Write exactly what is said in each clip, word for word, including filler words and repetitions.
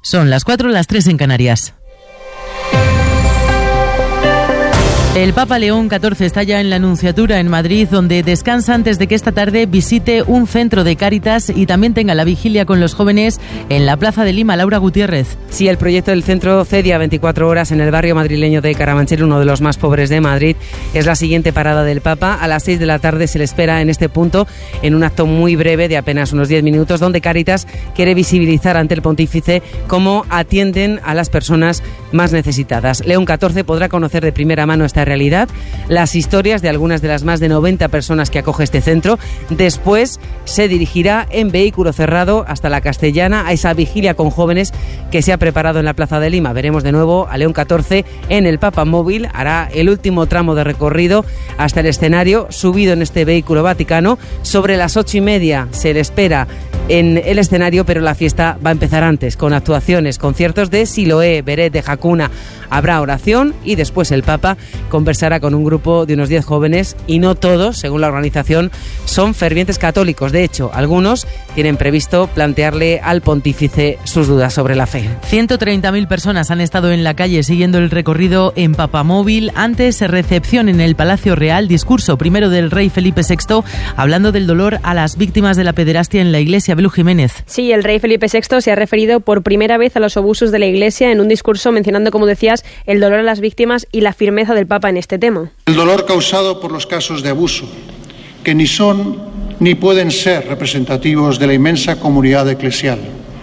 Son las cuatro, las tres en Canarias. El Papa León catorce está ya en la Nunciatura en Madrid, donde descansa antes de que esta tarde visite un centro de Cáritas y también tenga la vigilia con los jóvenes en la Plaza de Lima. Laura Gutiérrez. Sí, el proyecto del centro Cedia veinticuatro horas en el barrio madrileño de Carabanchel, uno de los más pobres de Madrid, es la siguiente parada del Papa. A las seis de la tarde se le espera en este punto, en un acto muy breve de apenas unos diez minutos, donde Cáritas quiere visibilizar ante el pontífice cómo atienden a las personas más necesitadas. León catorce podrá conocer de primera mano esta realidad, las historias de algunas de las más de noventa personas que acoge este centro. Después se dirigirá en vehículo cerrado hasta la Castellana, a esa vigilia con jóvenes que se ha preparado en la Plaza de Lima. Veremos de nuevo a León catorce en el Papa Móvil. Hará el último tramo de recorrido hasta el escenario, subido en este vehículo vaticano. Sobre las ocho y media se le espera en el escenario, pero la fiesta va a empezar antes, con actuaciones, conciertos de Siloé, Beret, de Hakuna. Habrá oración y después el Papa conversará con un grupo de unos diez jóvenes, y no todos, según la organización, son fervientes católicos. De hecho, algunos tienen previsto plantearle al pontífice sus dudas sobre la fe. ciento treinta mil personas han estado en la calle siguiendo el recorrido en Papamóvil. Antes, recepción en el Palacio Real, discurso primero del rey Felipe sexto, hablando del dolor a las víctimas de la pederastia en la Iglesia. Belu Jiménez. Sí, el rey Felipe sexto se ha referido por primera vez a los abusos de la Iglesia en un discurso mencionando, como decías, el dolor a las víctimas y la firmeza del Papa en este tema. El dolor causado por los casos de abuso, que ni son ni pueden ser representativos de la inmensa comunidad eclesial.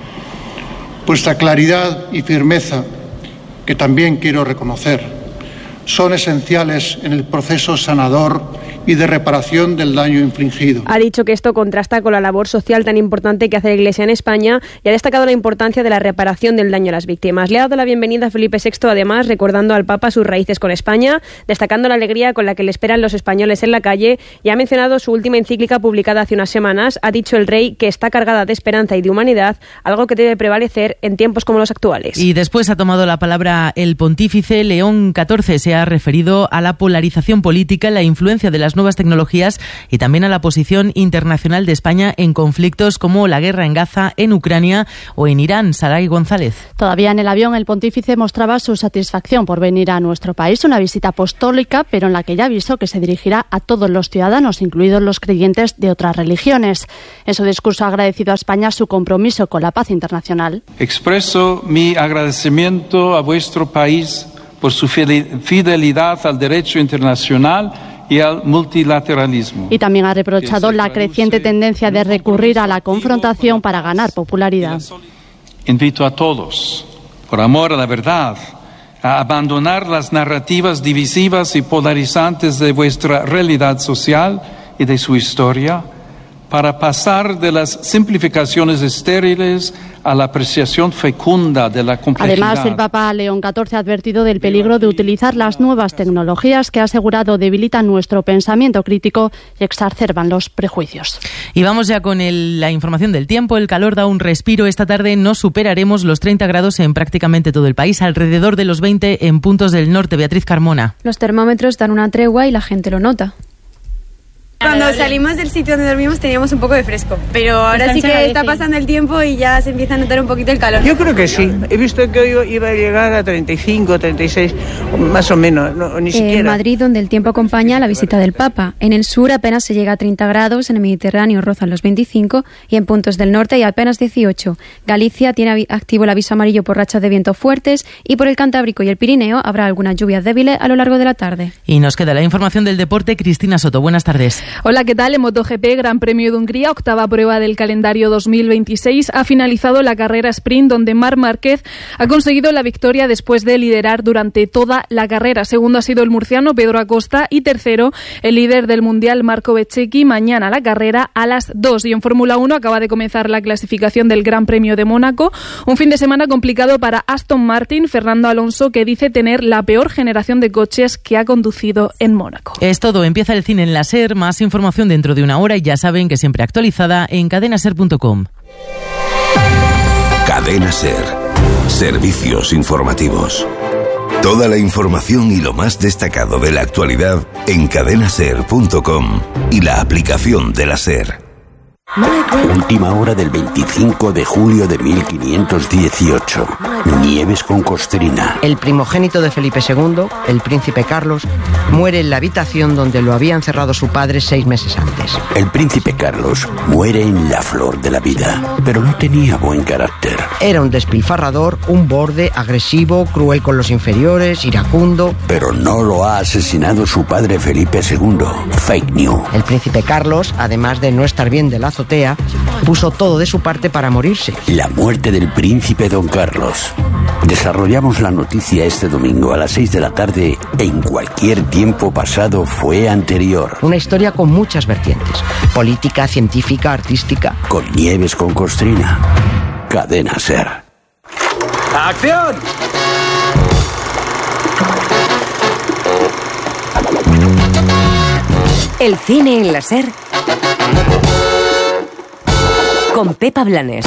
Vuestra claridad y firmeza, que también quiero reconocer, son esenciales en el proceso sanador y de reparación del daño infligido. Ha dicho que esto contrasta con la labor social tan importante que hace la Iglesia en España y ha destacado la importancia de la reparación del daño a las víctimas. Le ha dado la bienvenida a Felipe sexto, además, recordando al Papa sus raíces con España, destacando la alegría con la que le esperan los españoles en la calle, y ha mencionado su última encíclica publicada hace unas semanas. Ha dicho el rey que está cargada de esperanza y de humanidad, algo que debe prevalecer en tiempos como los actuales. Y después ha tomado la palabra el pontífice. León catorce se ha referido a la polarización política, la influencia de las nuevas tecnologías y también a la posición internacional de España en conflictos como la guerra en Gaza, en Ucrania o en Irán. Saray González. Todavía en el avión, el pontífice mostraba su satisfacción por venir a nuestro país, una visita apostólica, pero en la que ya avisó que se dirigirá a todos los ciudadanos, incluidos los creyentes de otras religiones. En su discurso ha agradecido a España su compromiso con la paz internacional. Expreso mi agradecimiento a vuestro país por su fidelidad al derecho internacional y al multilateralismo. Y también ha reprochado la creciente tendencia de recurrir a la confrontación para ganar popularidad. Invito a todos, por amor a la verdad, a abandonar las narrativas divisivas y polarizantes de vuestra realidad social y de su historia, para pasar de las simplificaciones estériles a la apreciación fecunda de la complejidad. Además, el Papa León catorce ha advertido del peligro de utilizar las nuevas tecnologías que, ha asegurado, debilitan nuestro pensamiento crítico y exacerban los prejuicios. Y vamos ya con el, la información del tiempo. El calor da un respiro. Esta tarde no superaremos los treinta grados en prácticamente todo el país, alrededor de los veinte en puntos del norte. Beatriz Carmona. Los termómetros dan una tregua y la gente lo nota. Cuando salimos del sitio donde dormimos teníamos un poco de fresco, pero ahora sí que está pasando el tiempo y ya se empieza a notar un poquito el calor. Yo creo que sí. He visto que hoy iba a llegar a treinta y cinco, treinta y seis, más o menos, no, ni siquiera. En Madrid, donde el tiempo acompaña la visita del Papa. En el sur apenas se llega a treinta grados, en el Mediterráneo rozan los veinticinco y en puntos del norte hay apenas dieciocho. Galicia tiene activo el aviso amarillo por rachas de viento fuertes y por el Cantábrico y el Pirineo habrá algunas lluvias débiles a lo largo de la tarde. Y nos queda la información del deporte. Cristina Soto, buenas tardes. Hola, ¿qué tal? En MotoGP, Gran Premio de Hungría, octava prueba del calendario dos mil veintiséis, ha finalizado la carrera sprint, donde Marc Márquez ha conseguido la victoria después de liderar durante toda la carrera. Segundo ha sido el murciano Pedro Acosta y tercero el líder del Mundial Marco Bezzecchi. Mañana la carrera a las dos. Y en Fórmula uno acaba de comenzar la clasificación del Gran Premio de Mónaco, un fin de semana complicado para Aston Martin. Fernando Alonso, que dice tener la peor generación de coches que ha conducido en Mónaco. Es todo, empieza el cine en la SER, más información dentro de una hora y ya saben que siempre actualizada en cadena ser punto com. Cadena SER. Servicios informativos. Toda la información y lo más destacado de la actualidad en cadena ser punto com y la aplicación de la SER. Última hora del veinticinco de julio de mil quinientos dieciocho. Nieves con Costrina. El primogénito de Felipe segundo, el príncipe Carlos, muere en la habitación donde lo había encerrado su padre seis meses antes. El príncipe Carlos muere en la flor de la vida, pero no tenía buen carácter. Era un despilfarrador, un borde, agresivo, cruel con los inferiores, iracundo. Pero no lo ha asesinado su padre Felipe segundo. Fake news. El príncipe Carlos, además de no estar bien de la azotea, puso todo de su parte para morirse. La muerte del príncipe don Carlos. Desarrollamos la noticia este domingo a las seis de la tarde. En cualquier tiempo pasado fue anterior. Una historia con muchas vertientes. Política, científica, artística. Con Nieves con Costrina. Cadena SER. ¡Acción! El cine en la SER con Pepa Blanes.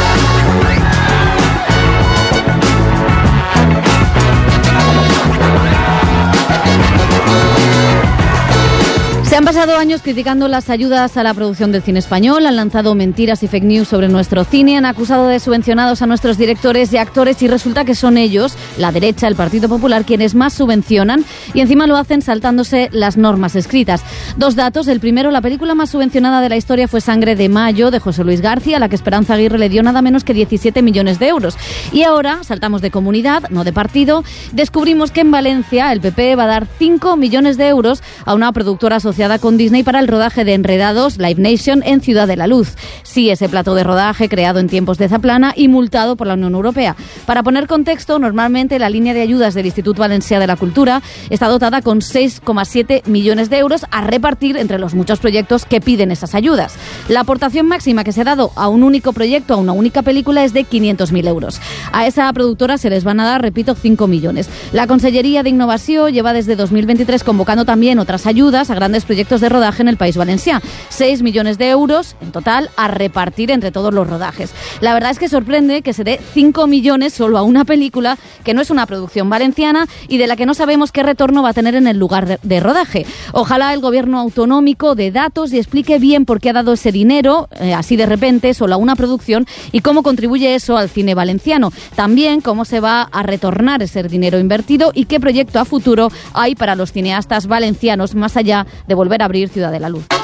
Se han pasado años criticando las ayudas a la producción del cine español, han lanzado mentiras y fake news sobre nuestro cine, han acusado de subvencionados a nuestros directores y actores y resulta que son ellos, la derecha, el Partido Popular, quienes más subvencionan y encima lo hacen saltándose las normas escritas. Dos datos. El primero, la película más subvencionada de la historia fue Sangre de Mayo, de José Luis García, a la que Esperanza Aguirre le dio nada menos que diecisiete millones de euros. Y ahora, saltamos de comunidad, no de partido, descubrimos que en Valencia el P P va a dar cinco millones de euros a una productora asociada con Disney para el rodaje de Enredados, Live Nation, en Ciudad de la Luz. Sí, ese plató de rodaje creado en tiempos de Zaplana y multado por la Unión Europea. Para poner contexto, normalmente la línea de ayudas del Institut Valencià de la Cultura está dotada con seis coma siete millones de euros a repartir entre los muchos proyectos que piden esas ayudas. La aportación máxima que se ha dado a un único proyecto, a una única película, es de quinientos mil euros. A esa productora se les van a dar, repito, cinco millones. La Consellería de Innovación lleva desde dos mil veintitrés convocando también otras ayudas a grandes proyectos de rodaje en el País Valencià. seis millones de euros en total a repartir entre todos los rodajes. La verdad es que sorprende que se dé cinco millones solo a una película que no es una producción valenciana y de la que no sabemos qué retorno va a tener en el lugar de, de rodaje. Ojalá el gobierno autonómico dé datos y explique bien por qué ha dado ese dinero, eh, así de repente, solo a una producción y cómo contribuye eso al cine valenciano. También cómo se va a retornar ese dinero invertido y qué proyecto a futuro hay para los cineastas valencianos más allá de volver a abrir Ciudad de la Luz.